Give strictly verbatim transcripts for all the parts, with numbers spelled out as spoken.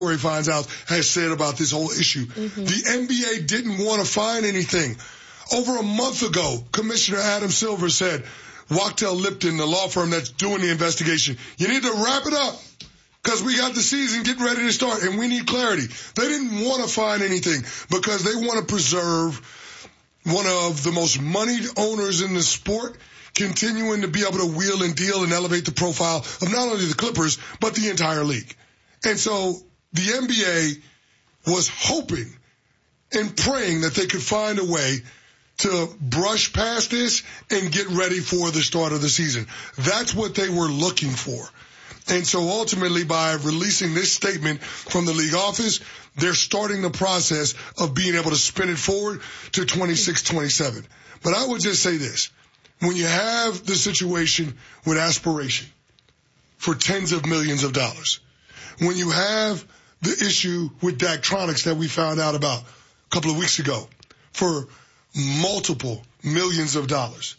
he finds out has said about this whole issue. Mm-hmm. The N B A didn't want to find anything. Over a month ago, Commissioner Adam Silver said, Wachtell Lipton, the law firm that's doing the investigation, you need to wrap it up because we got the season getting ready to start and we need clarity. They didn't want to find anything because they want to preserve one of the most moneyed owners in the sport, continuing to be able to wheel and deal and elevate the profile of not only the Clippers, but the entire league. And so the N B A was hoping and praying that they could find a way to brush past this and get ready for the start of the season. That's what they were looking for. And so ultimately, by releasing this statement from the league office, they're starting the process of being able to spin it forward to twenty-six twenty-seven. But I would just say this. When you have the situation with aspiration for tens of millions of dollars, when you have the issue with Daktronics that we found out about a couple of weeks ago for multiple millions of dollars,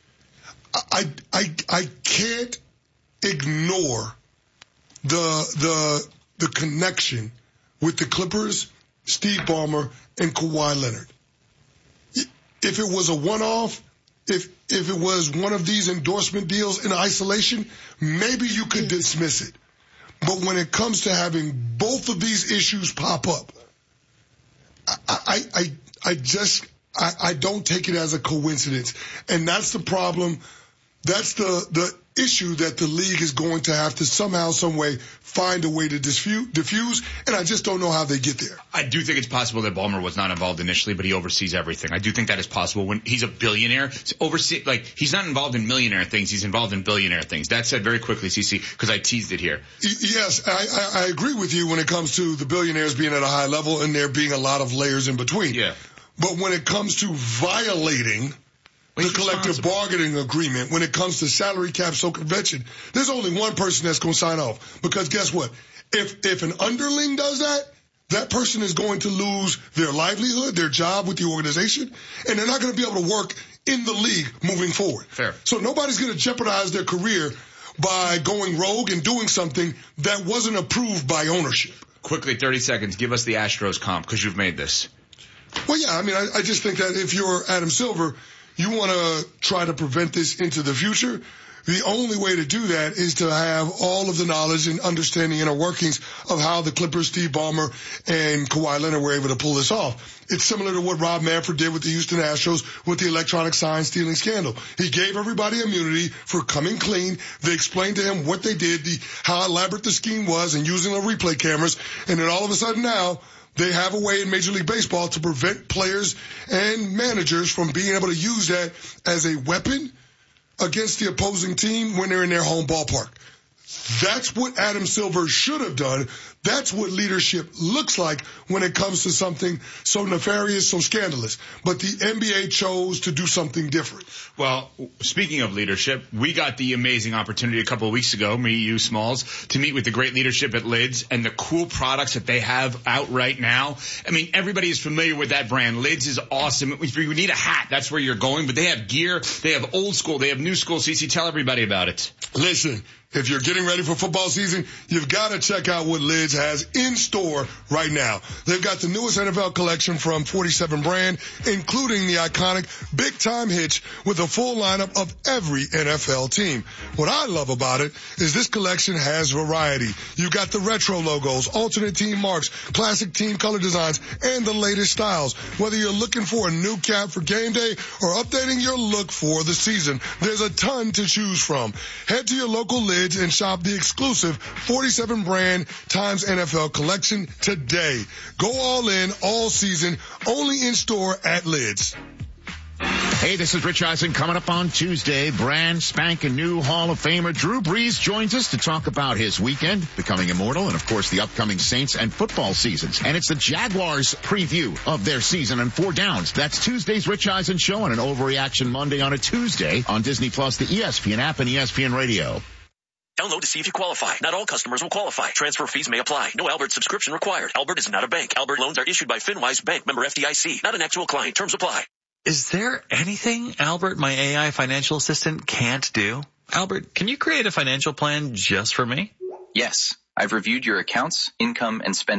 I, I, I can't ignore the, the, the connection with the Clippers, Steve Ballmer, and Kawhi Leonard. If it was a one-off, if, if it was one of these endorsement deals in isolation, maybe you could dismiss it. But when it comes to having both of these issues pop up, I, I, I, I just, I, I don't take it as a coincidence. And that's the problem. That's the, the issue that the league is going to have to somehow, some way find a way to diffuse, diffuse. And I just don't know how they get there. I do think it's possible that Ballmer was not involved initially, but he oversees everything. I do think that is possible. When he's a billionaire, oversee, like he's not involved in millionaire things. He's involved in billionaire things. That said very quickly, C C, because I teased it here. Yes, I, I, I agree with you when it comes to the billionaires being at a high level and there being a lot of layers in between. Yeah. But when it comes to violating the collective bargaining agreement, when it comes to salary cap circumvention, there's only one person that's going to sign off. Because guess what? If if an underling does that, that person is going to lose their livelihood, their job with the organization, and they're not going to be able to work in the league moving forward. Fair. So nobody's going to jeopardize their career by going rogue and doing something that wasn't approved by ownership. Quickly, thirty seconds. Give us the Astros comp because you've made this. Well, yeah, I mean, I, I just think that if you're Adam Silver, you want to try to prevent this into the future. The only way to do that is to have all of the knowledge and understanding inner workings of how the Clippers, Steve Ballmer, and Kawhi Leonard were able to pull this off. It's similar to what Rob Manfred did with the Houston Astros with the electronic sign stealing scandal. He gave everybody immunity for coming clean. They explained to him what they did, the, how elaborate the scheme was, and using the replay cameras. And then all of a sudden now, they have a way in Major League Baseball to prevent players and managers from being able to use that as a weapon against the opposing team when they're in their home ballpark. That's what Adam Silver should have done. That's what leadership looks like when it comes to something so nefarious, so scandalous. But the N B A chose to do something different. Well, speaking of leadership, we got the amazing opportunity a couple of weeks ago, me, you, Smalls, to meet with the great leadership at Lids and the cool products that they have out right now. I mean, everybody is familiar with that brand. Lids is awesome. If you need a hat, that's where you're going. But they have gear. They have old school. They have new school. C C, tell everybody about it. Listen. If you're getting ready for football season, you've got to check out what Lids has in store right now. They've got the newest N F L collection from forty-seven brand, including the iconic Big Time Hitch with a full lineup of every N F L team. What I love about it is this collection has variety. You've got the retro logos, alternate team marks, classic team color designs, and the latest styles. Whether you're looking for a new cap for game day or updating your look for the season, there's a ton to choose from. Head to your local Lids and shop the exclusive forty-seven brand times N F L collection today. Go all in all season, only in store at Lids. Hey, this is Rich Eisen. Coming up on Tuesday, brand spanking new Hall of Famer Drew Brees joins us to talk about his weekend, becoming immortal, and of course the upcoming Saints and football seasons. And it's the Jaguars preview of their season and four downs. That's Tuesday's Rich Eisen Show on an Overreaction Monday on a Tuesday on Disney Plus, the E S P N app, and E S P N Radio. Download to see if you qualify. Not all customers will qualify. Transfer fees may apply. No Albert subscription required. Albert is not a bank. Albert loans are issued by FinWise Bank, member F D I C. Not an actual client. Terms apply. Is there anything Albert, my A I financial assistant, can't do? Albert, can you create a financial plan just for me? Yes. I've reviewed your accounts, income, and spending